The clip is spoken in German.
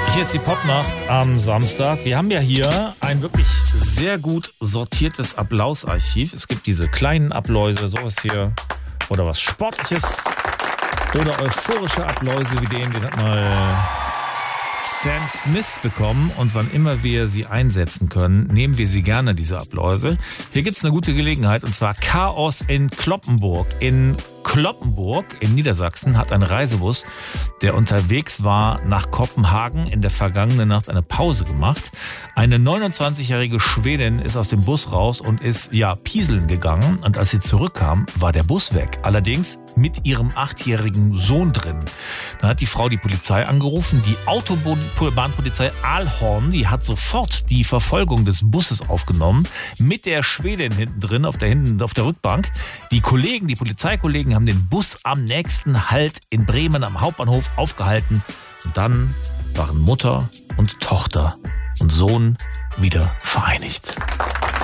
Hier ist die Popnacht am Samstag. Wir haben ja hier ein wirklich sehr gut sortiertes Applausarchiv. Es gibt diese kleinen Abläuse, sowas hier, oder was Sportliches oder euphorische Abläuse wie den hat mal Sam Smith bekommen. Und wann immer wir sie einsetzen können, nehmen wir sie gerne, diese Abläuse. Hier gibt es eine gute Gelegenheit, und zwar Chaos in Cloppenburg. In Cloppenburg in Niedersachsen hat ein Reisebus, der unterwegs war nach Kopenhagen, in der vergangenen Nacht eine Pause gemacht. Eine 29-jährige Schwedin ist aus dem Bus raus und ist pieseln gegangen. Und als sie zurückkam, war der Bus weg. Allerdings mit ihrem 8-jährigen Sohn drin. Dann hat die Frau die Polizei angerufen. Die Autobahnpolizei Aalhorn, die hat sofort die Verfolgung des Busses aufgenommen. Mit der Schwedin hinten drin, auf der Rückbank. Die Polizeikollegen haben den Bus am nächsten Halt in Bremen am Hauptbahnhof aufgehalten. Und dann waren Mutter und Tochter und Sohn wieder vereinigt.